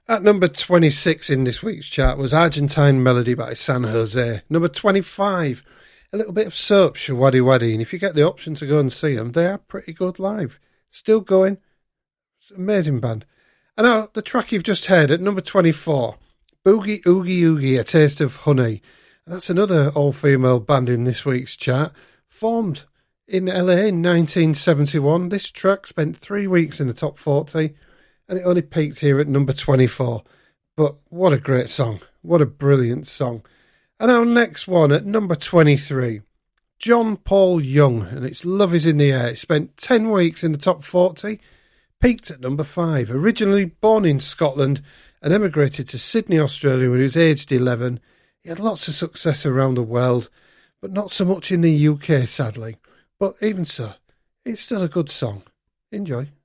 At number 26 in this week's chart was Argentine Melody by San Jose. Number 25, a little bit of soap, Shawaddy Waddy. And if you get the option to go and see them, they are pretty good live. Still going. It's an amazing band. And now, the track you've just heard at number 24, Boogie Oogie Oogie, A Taste of Honey. And that's another all-female band in this week's chart. Formed in LA in 1971. This track spent 3 weeks in the top 40. And it only peaked here at number 24. But what a great song. What a brilliant song. And our next one at number 23. John Paul Young. And it's Love Is In The Air. It spent 10 weeks in the top 40. Peaked at number 5. Originally born in Scotland and emigrated to Sydney, Australia when he was aged 11. He had lots of success around the world. But not so much in the UK, sadly. But even so, it's still a good song. Enjoy.